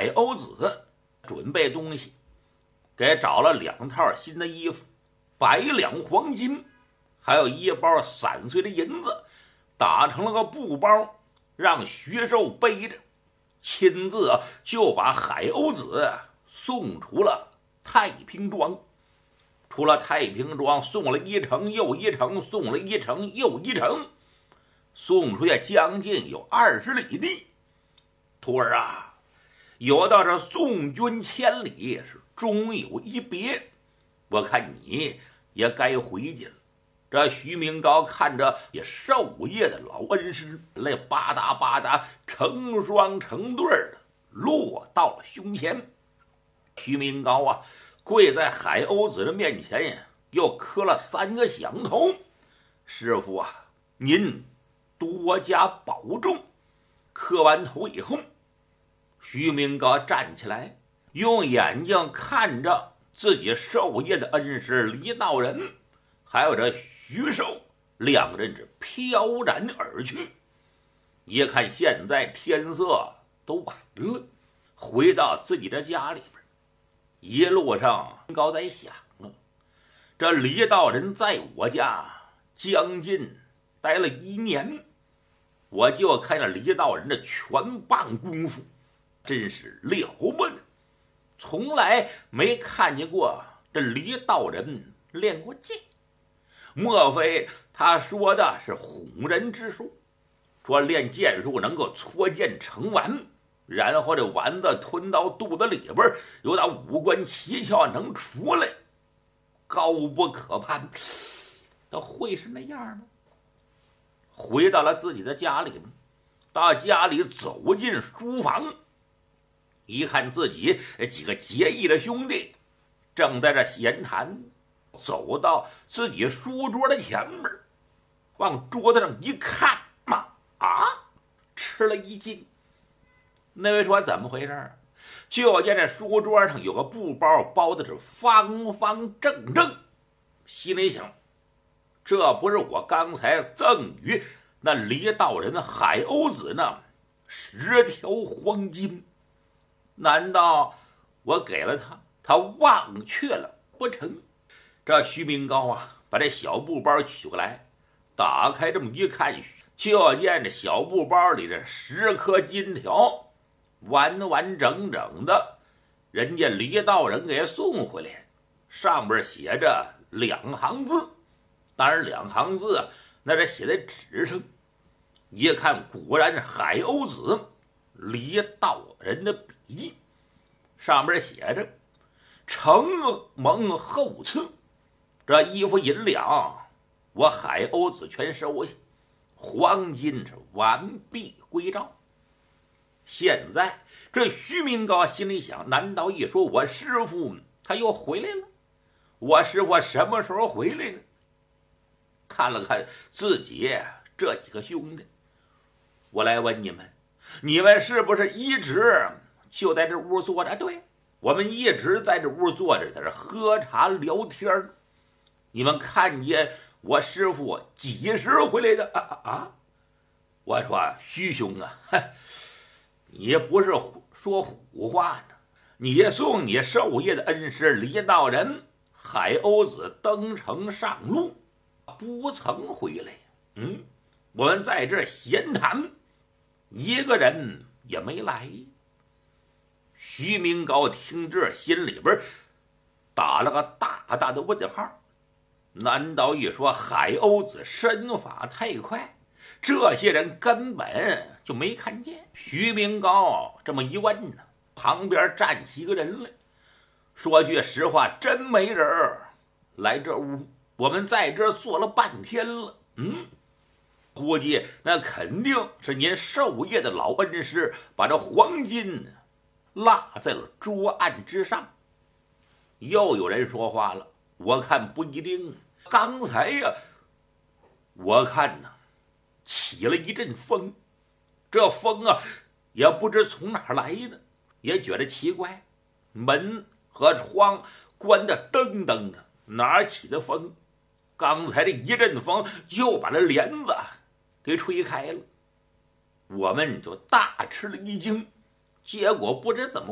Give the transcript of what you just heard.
海鸥子准备东西，给找了2套新的衣服，100两黄金，还有1包散碎的银子，打成了个布包，让徐寿背着，亲自就把海鸥子送出了太平庄。出了太平庄，送了1程又1程，送了1程又1程，送出去将近有20里地。徒儿啊，有道这送君千里，是终有一别，我看你也该回去了。这徐明高看着也授业的老恩师，泪吧嗒吧嗒成双成对的落到了胸前。徐明高啊，跪在海鸥子的面前，又磕了3个响头。师傅啊，您多加保重。磕完头以后，徐明高站起来，用眼睛看着自己授业的恩师李道人，还有这徐寿，2个人是飘然而去。一看现在天色都晚了，回到自己的家里边，一路上高在想了，这李道人在我家将近待了1年，我就看着李道人的拳棒功夫真是了不得，从来没看见过这李道人练过剑。莫非他说的是唬人之术，说练剑术能够搓剑成丸，然后这丸子吞到肚子里边，有那5官7窍能出来，高不可攀。那会是那样吗？回到了自己的家里，到家里走进书房，一看自己几个结义的兄弟正在这闲谈，走到自己书桌的前面，往桌子上一看嘛，吃了一惊。那位说怎么回事？就见这书桌上有个布包，包的是方方正正，心里想，这不是我刚才赠予那李道人海鸥子呢10条黄金，难道我给了他，他忘却了不成？这徐明高啊，把这小布包取过来，打开这么一看，就见这小布包里这10颗金条完完整整的，人家李道人给送回来，上边写着2行字，当然2行字那是写在纸上，一看果然是海鸥子李道人的笔迹，上边写着承蒙厚赐，这衣服银两我海鸥子全收下，黄金是完璧归赵。现在这徐明高心里想，难道一说我师傅他又回来了？我师傅什么时候回来呢？看了看自己这几个兄弟，我来问你们，你们是不是一直就在这屋坐着？对，我们一直在这屋坐着，在这喝茶聊天。你们看见我师傅几时回来的？我说徐兄啊，你不是说胡话呢？你送你授业的恩师李道人海鸥子登城上路，不曾回来。我们在这闲谈，一个人也没来。徐明高听这，心里边打了个大大的问号。难道一说海鸥子身法太快，这些人根本就没看见？徐明高这么一问呢，旁边站起一个人来，说句实话，真没人来这屋，我们在这坐了半天了。估计那肯定是您授业的老恩师把这黄金落在了桌案之上。又有人说话了，我看不一定。刚才呀，我看呢起了一阵风，这风啊也不知从哪儿来的，也觉得奇怪，门和窗关得噔噔的，哪儿起的风？刚才这一阵风就把这帘子给吹开了，我们就大吃了一惊。结果不知怎么